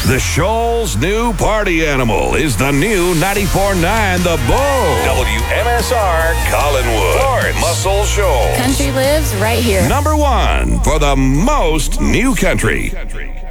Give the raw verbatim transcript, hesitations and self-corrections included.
The Shoals' new party animal is the new ninety-four point nine The Bull. W M S R Collinwood. Florence. Muscle Shoals. Country lives right here. Number one for the most new country.